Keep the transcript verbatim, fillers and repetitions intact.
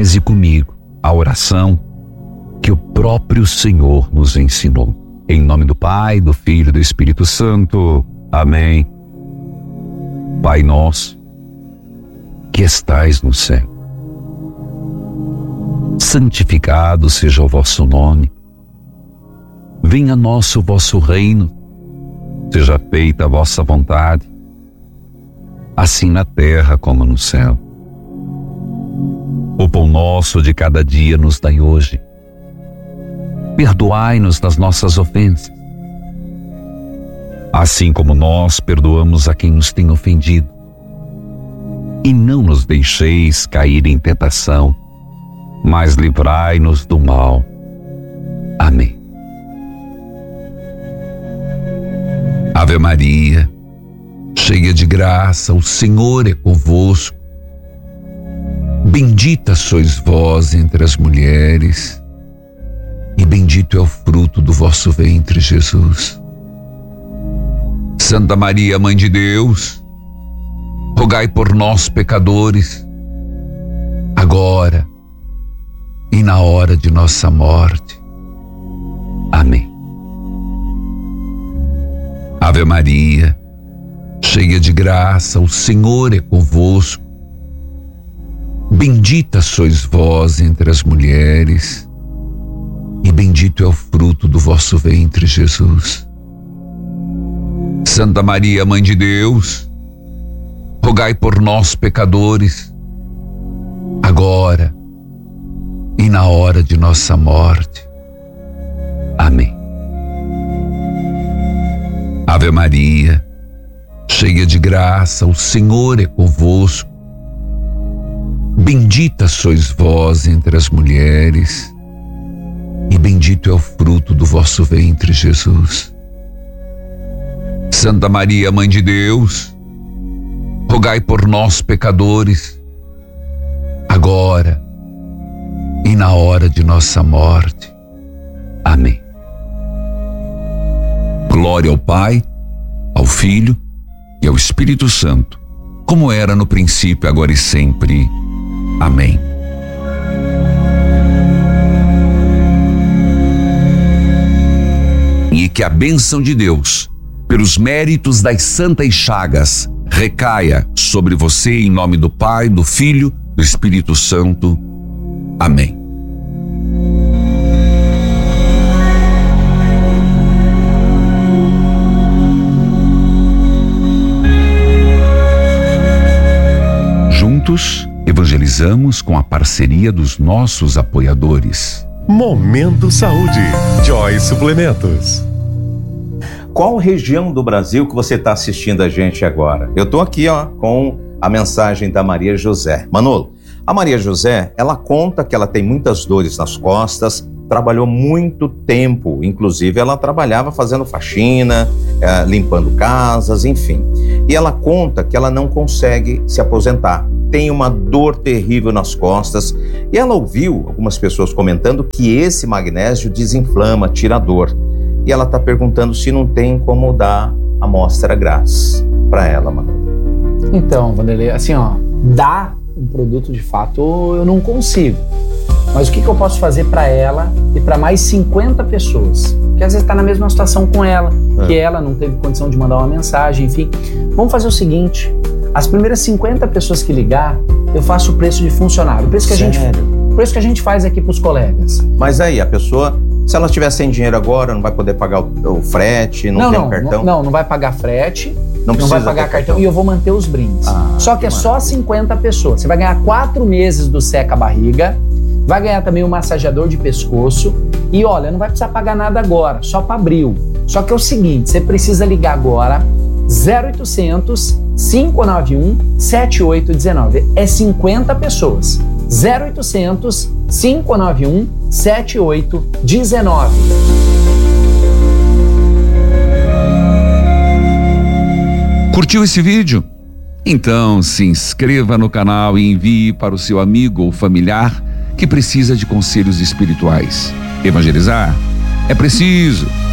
reze comigo a oração que o próprio Senhor nos ensinou. Em nome do Pai, do Filho e do Espírito Santo. Amém. Pai nosso, que estais no céu, santificado seja o vosso nome. Venha a nós o vosso reino. Seja feita a vossa vontade, assim na terra como no céu. O pão nosso de cada dia nos dai hoje. Perdoai-nos das nossas ofensas, assim como nós perdoamos a quem nos tem ofendido. E não nos deixeis cair em tentação, mas livrai-nos do mal. Amém. Ave Maria, cheia de graça, o Senhor é convosco. Bendita sois vós entre as mulheres, e bendito é o fruto do vosso ventre, Jesus. Santa Maria, Mãe de Deus, rogai por nós, pecadores, agora e na hora de nossa morte. Amém. Ave Maria, cheia de graça, o Senhor é convosco. Bendita sois vós entre as mulheres, e bendito é o fruto do vosso ventre, Jesus. Santa Maria, Mãe de Deus, rogai por nós, pecadores, agora e na hora de nossa morte. Amém. Ave Maria, cheia de graça, o Senhor é convosco. Bendita sois vós entre as mulheres, e bendito é o fruto do vosso ventre, Jesus. Santa Maria, Mãe de Deus, rogai por nós, pecadores, agora e na hora de nossa morte. Amém. Glória ao Pai, ao Filho e ao Espírito Santo, como era no princípio, agora e sempre. Amém. E que a bênção de Deus, pelos méritos das santas chagas, recaia sobre você em nome do Pai, do Filho, do Espírito Santo. Amém. Juntos, evangelizamos com a parceria dos nossos apoiadores. Momento Saúde, Joy Suplementos. Qual região do Brasil que você está assistindo a gente agora? Eu estou aqui ó, com a mensagem da Maria José. Manolo, a Maria José, ela conta que ela tem muitas dores nas costas, trabalhou muito tempo, inclusive ela trabalhava fazendo faxina, é, limpando casas, enfim. E ela conta que ela não consegue se aposentar, tem uma dor terrível nas costas, e ela ouviu algumas pessoas comentando que esse magnésio desinflama, tira a dor. E ela está perguntando se não tem como dar amostra grátis para ela, mano. Então, Vanderlei, assim, ó, dar um produto de fato eu não consigo. Mas o que, que eu posso fazer para ela e para mais cinquenta pessoas? Que às vezes está na mesma situação com ela, é. que ela não teve condição de mandar uma mensagem, enfim. Vamos fazer o seguinte, as primeiras cinquenta pessoas que ligar, eu faço o preço de funcionário. O preço que, a gente, o preço que a gente faz aqui para os colegas. Mas aí, a pessoa, se ela estiver sem dinheiro agora, não vai poder pagar o, o frete, não, não tem não, um cartão? Não, não vai pagar frete, não, não vai pagar cartão, cartão e eu vou manter os brindes. Ah, só que, que é maravilha. Só cinquenta pessoas. Você vai ganhar quatro meses do Seca Barriga, vai ganhar também um massageador de pescoço e olha, não vai precisar pagar nada agora, só para abril. Só que é o seguinte, você precisa ligar agora zero oitocentos, cinco nove um, sete oito um nove. É cinquenta pessoas. zero oitocentos, cinco nove um, sete oito um nove. Curtiu esse vídeo? Então se inscreva no canal e envie para o seu amigo ou familiar que precisa de conselhos espirituais. Evangelizar é preciso.